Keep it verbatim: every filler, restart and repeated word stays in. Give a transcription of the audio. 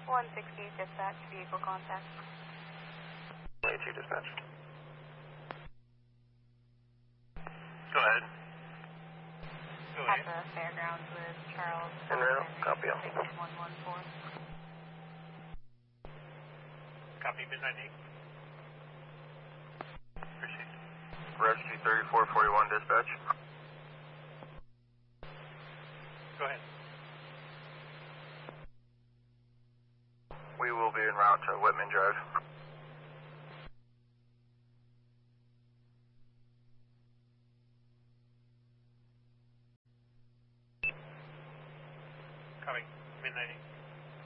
one sixty, dispatch, vehicle contact. eighty-two, dispatch. Go ahead. Go At ahead. the fairgrounds with Charles. En route, copy all. one one four. Copy, midnight eight. Appreciate it. Rescue thirty-four forty-one, dispatch. Go ahead. We will be en route to Whitman Drive. Copy, midnight eight.